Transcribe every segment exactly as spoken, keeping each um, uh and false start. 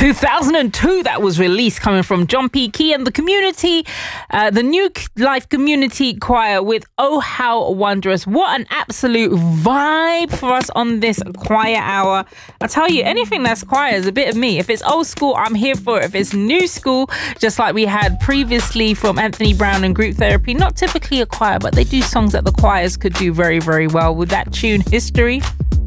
two thousand two that was released, coming from John P. Key and the community, uh, the New Life Community Choir with Oh How Wondrous. What an absolute vibe for us on this choir hour. I tell you, anything that's choir is a bit of me. If it's old school, I'm here for it. If it's new school, just like we had previously from Anthony Brown and Group Therapy, not typically a choir, but they do songs that the choirs could do very, very well. With that tune, History,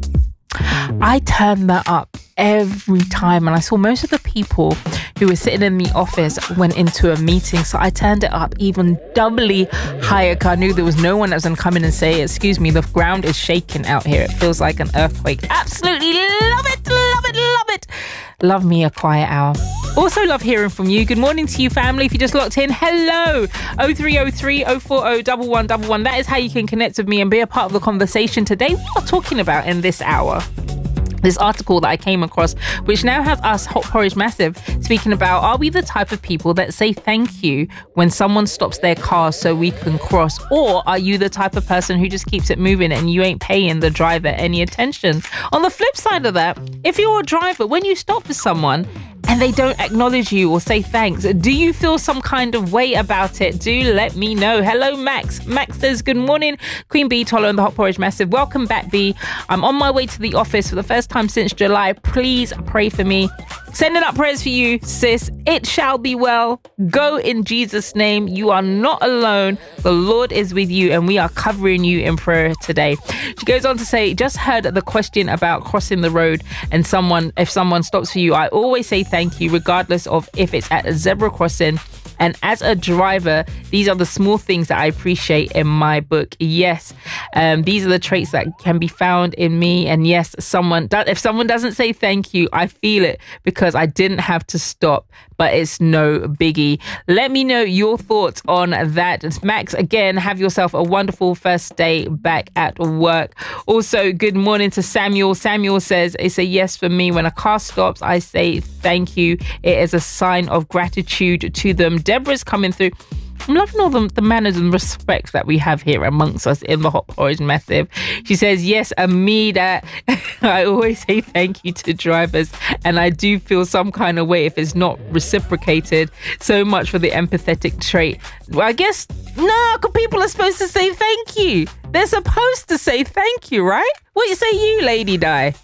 I turned that up every time, and I saw most of the people who were sitting in the office went into a meeting, so I turned it up even doubly higher because I knew there was no one that was going to come in and say, excuse me, the ground is shaking out here, it feels like an earthquake. Absolutely love it, love it, love it. Love me a quiet hour. Also love hearing from you. Good morning to you, family. If you just locked in, hello. oh three oh three, oh four oh, one one one one. That is how you can connect with me and be a part of the conversation today. What are we talking about in this hour? This article that I came across, which now has us, Hot Porridge Massive, speaking about, are we the type of people that say thank you when someone stops their car so we can cross? Or are you the type of person who just keeps it moving and you ain't paying the driver any attention? On the flip side of that, if you're a driver, when you stop for someone and they don't acknowledge you or say thanks, do you feel some kind of way about it? Do let me know. Hello, Max. Max says, good morning, Queen Bee, Tolo and the Hot Porridge Massive. Welcome back, B. I'm on my way to the office for the first time since July. Please pray for me. Sending up prayers for you, sis. It shall be well. Go in Jesus' name. You are not alone. The Lord is with you, and we are covering you in prayer today. She goes on to say, just heard the question about crossing the road and someone, if someone stops for you, I always say thank you, regardless of if it's at a zebra crossing. And as a driver, these are the small things that I appreciate in my book. Yes, um, these are the traits that can be found in me. And yes, someone if someone doesn't say thank you, I feel it because I didn't have to stop, but it's no biggie. Let me know your thoughts on that. It's Max, again, have yourself a wonderful first day back at work. Also, good morning to Samuel. Samuel says, it's a yes for me. When a car stops, I say thank you. It is a sign of gratitude to them. Deborah's coming through. I'm loving all the, the manners and respect that we have here amongst us in the Hot Porridge Massive. She says, yes, Amida, I always say thank you to drivers, and I do feel some kind of way if it's not reciprocated. So much for the empathetic trait. Well, I guess, no, because people are supposed to say thank you. They're supposed to say thank you, right? What say you, Lady Di?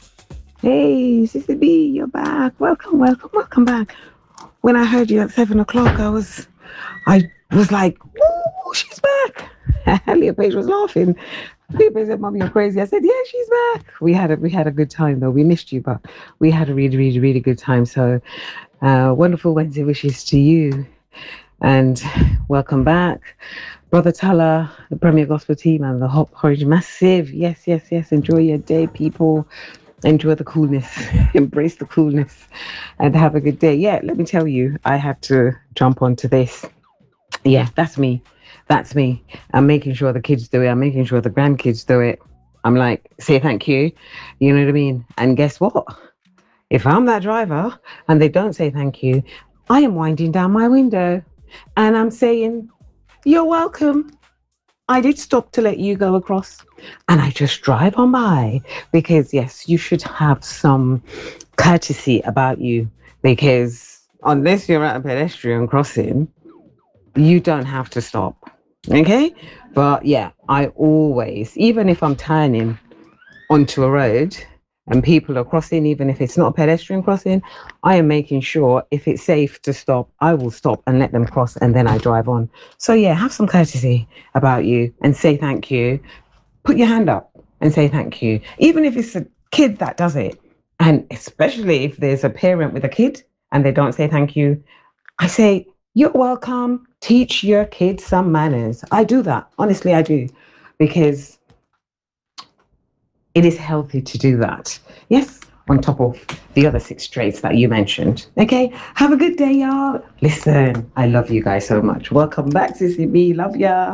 Hey, Sissy B, you're back. Welcome, welcome, welcome back. When I heard you at seven o'clock, I was, I was like, "Ooh, she's back!" Leah Page was laughing. Leah Page said, "Mom, you're crazy." I said, "Yeah, she's back." We had a we had a good time though. We missed you, but we had a really, really, really good time. So, uh, wonderful Wednesday wishes to you, and welcome back, Brother Tala, the Premier Gospel Team, and the Hot Porridge Massive. Yes, yes, yes. Enjoy your day, people. Enjoy the coolness, embrace the coolness, and have a good day. Yeah, let me tell you, I had to jump onto this. Yeah, that's me. That's me. I'm making sure the kids do it. I'm making sure the grandkids do it. I'm like, say thank you. You know what I mean? And guess what? If I'm that driver and they don't say thank you, I am winding down my window and I'm saying, you're welcome. I did stop to let you go across, and I just drive on by because, yes, you should have some courtesy about you, because unless you're at a pedestrian crossing, you don't have to stop. Okay? But yeah, I always, even if I'm turning onto a road and people are crossing, even if it's not a pedestrian crossing, I am making sure if it's safe to stop, I will stop and let them cross, and then I drive on. So yeah, have some courtesy about you and say thank you. Put your hand up and say thank you. Even if it's a kid that does it, and especially if there's a parent with a kid and they don't say thank you, I say, you're welcome. Teach your kids some manners. I do that. Honestly, I do. Because it is healthy to do that. Yes, on top of the other six traits that you mentioned. Okay, have a good day, y'all. Listen, I love you guys so much. Welcome back, Sissy B. Love ya.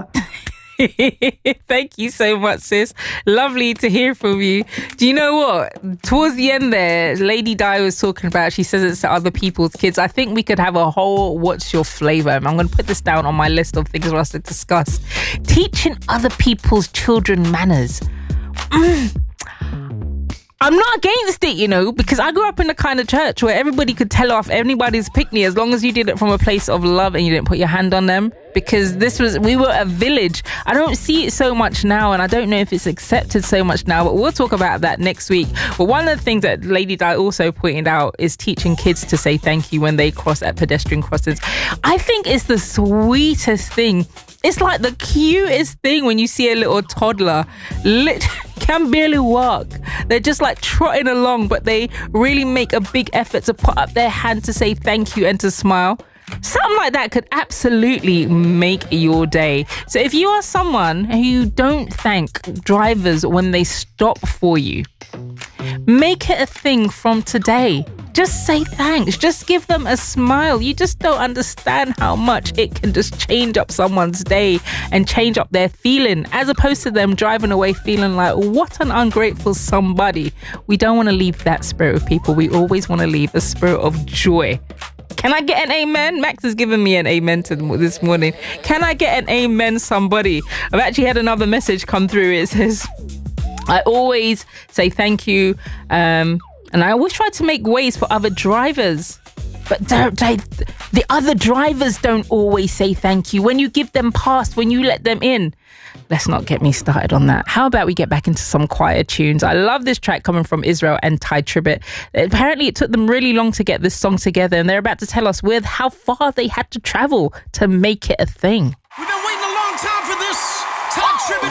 Thank you so much, sis. Lovely to hear from you. Do you know what? Towards the end there, Lady Di was talking about, she says it's to other people's kids. I think we could have a whole what's your flavor? I'm going to put this down on my list of things for us to discuss. Teaching other people's children manners. Mm. I'm not against it, you know, because I grew up in the kind of church where everybody could tell off anybody's pick-me as long as you did it from a place of love and you didn't put your hand on them. Because this was, we were a village. I don't see it so much now, and I don't know if it's accepted so much now, but we'll talk about that next week. But one of the things that Lady Di also pointed out is teaching kids to say thank you when they cross at pedestrian crossings. I think it's the sweetest thing. It's like the cutest thing when you see a little toddler lit- can barely walk. They're just like trotting along, but they really make a big effort to put up their hand to say thank you and to smile. Something like that could absolutely make your day. So if you are someone who don't thank drivers when they stop for you, make it a thing from today. Just say thanks. Just give them a smile. You just don't understand how much it can just change up someone's day and change up their feeling, as opposed to them driving away feeling like, what an ungrateful somebody. We don't want to leave that spirit of people. We always want to leave a spirit of joy. Can I get an amen? Max has given me an amen to this morning. Can I get an amen, somebody? I've actually had another message come through. It says, I always say thank you. Um, and I always try to make ways for other drivers. But they, they, the other drivers don't always say thank you. When you give them past, when you let them in. Let's not get me started on that. How about we get back into some choir tunes? I love this track coming from Israel and Ty Tribbett. Apparently, it took them really long to get this song together, and they're about to tell us with how far they had to travel to make it a thing.